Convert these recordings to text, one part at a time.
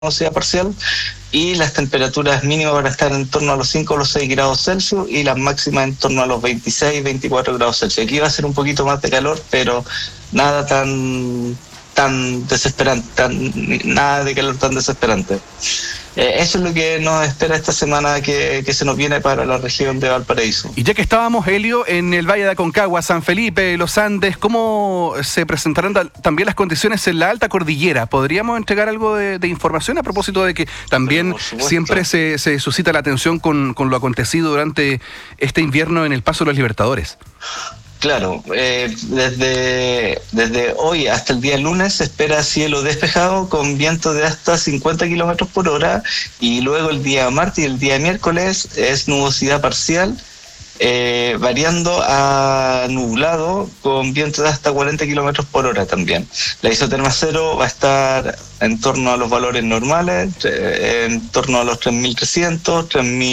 nubosidad parcial, y las temperaturas mínimas van a estar en torno a los 5 o los 6 grados Celsius y las máximas en torno a los 26, 24 grados Celsius. Aquí va a ser un poquito más de calor, pero nada tan desesperante, nada de calor tan desesperante. Eso es lo que nos espera esta semana que se nos viene para la región de Valparaíso. Y ya que estábamos, Helio, en el Valle de Aconcagua, San Felipe, los Andes, ¿cómo se presentarán también las condiciones en la alta cordillera? ¿Podríamos entregar algo de información a propósito de que también siempre se suscita la atención con lo acontecido durante este invierno en el Paso de los Libertadores? Claro, desde hoy hasta el día lunes se espera cielo despejado con viento de hasta 50 kilómetros por hora, y luego el día martes y el día miércoles es nubosidad parcial, variando a nublado con viento de hasta 40 kilómetros por hora también. La isoterma cero va a estar en torno a los valores normales, en torno a los 3.300,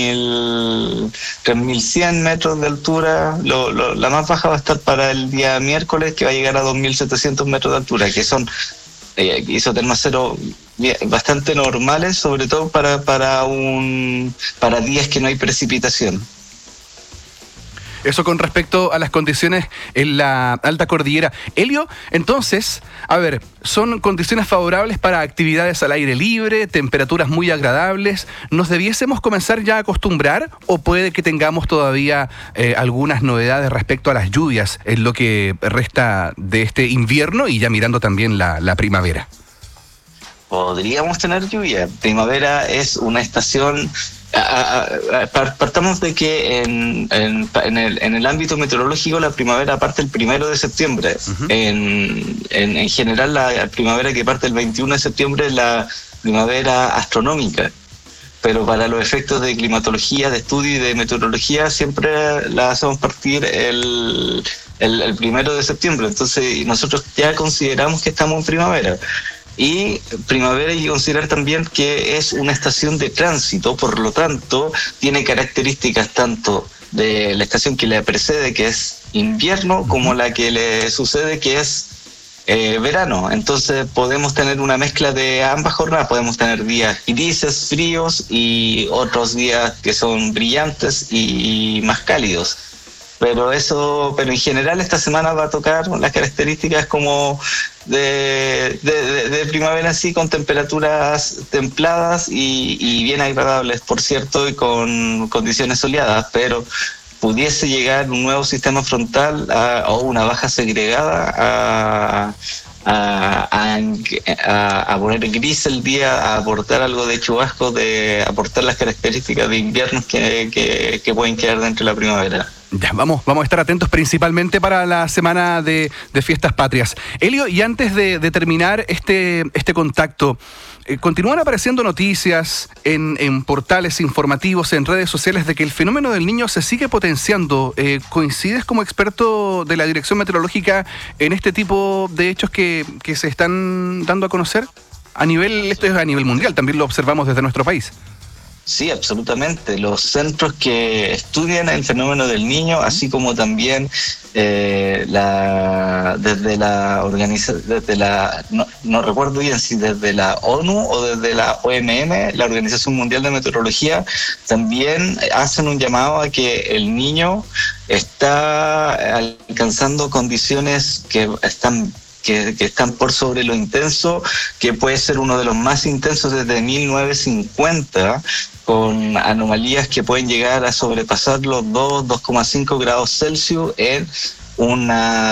3.100 metros de altura. La más baja va a estar para el día miércoles, que va a llegar a 2.700 metros de altura, que son isotermas cero bastante normales, sobre todo para días que no hay precipitación. Eso con respecto a las condiciones en la alta cordillera. Helio, entonces, a ver, son condiciones favorables para actividades al aire libre, temperaturas muy agradables. ¿Nos debiésemos comenzar ya a acostumbrar o puede que tengamos todavía algunas novedades respecto a las lluvias en lo que resta de este invierno y ya mirando también la primavera? Podríamos tener lluvia. Primavera es una estación. Partamos de que en el ámbito meteorológico la primavera parte el 1 de septiembre. Uh-huh. En general la primavera que parte el 21 de septiembre es la primavera astronómica, pero para los efectos de climatología, de estudio y de meteorología siempre la hacemos partir el 1 de septiembre. Entonces nosotros ya consideramos que estamos en primavera. Y primavera hay que considerar también que es una estación de tránsito, por lo tanto tiene características tanto de la estación que le precede, que es invierno, como la que le sucede, que es verano. Entonces podemos tener una mezcla de ambas jornadas, podemos tener días grises, fríos, y otros días que son brillantes y más cálidos. Pero en general esta semana va a tocar las características como de primavera, así, con temperaturas templadas y bien agradables, por cierto, y con condiciones soleadas, pero pudiese llegar un nuevo sistema frontal o una baja segregada a poner gris el día, a aportar algo de chubasco, de aportar las características de inviernos que pueden quedar dentro de la primavera. Ya, vamos a estar atentos principalmente para la semana de fiestas patrias. Helio, y antes de terminar este contacto, continúan apareciendo noticias en portales informativos, en redes sociales, de que el fenómeno del Niño se sigue potenciando. ¿Coincides como experto de la Dirección Meteorológica en este tipo de hechos que se están dando a conocer? Esto es a nivel mundial, también lo observamos desde nuestro país. Sí, absolutamente. Los centros que estudian el fenómeno del Niño, así como también no recuerdo bien si desde la ONU o desde la OMM, la Organización Mundial de Meteorología, también hacen un llamado a que el Niño está alcanzando condiciones que están por sobre lo intenso, que puede ser uno de los más intensos desde 1950, con anomalías que pueden llegar a sobrepasar los 2,5 grados Celsius en un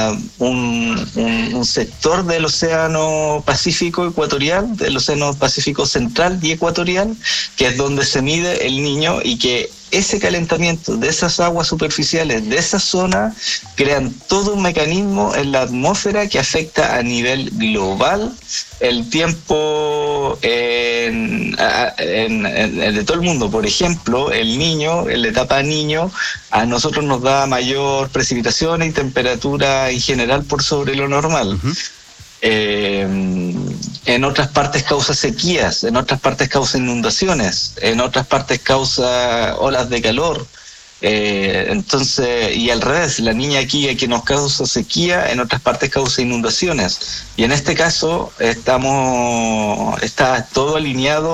sector del Océano Pacífico ecuatorial, del Océano Pacífico central y ecuatorial, que es donde se mide el Niño, y que ese calentamiento de esas aguas superficiales de esa zona crean todo un mecanismo en la atmósfera que afecta a nivel global el tiempo de todo el mundo. Por ejemplo, el Niño, en la etapa Niño, a nosotros nos da mayor precipitación y temperatura en general por sobre lo normal. Uh-huh. En otras partes causa sequías, en otras partes causa inundaciones, en otras partes causa olas de calor. Entonces, y al revés, la niña aquí que nos causa sequía, en otras partes causa inundaciones. Y en este caso está todo alineado